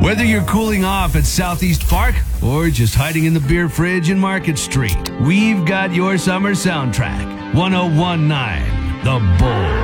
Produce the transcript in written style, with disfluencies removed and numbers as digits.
Whether you're cooling off at Southeast Park or just hiding in the beer fridge in Market Street, we've got your summer soundtrack. 1019 The Bull.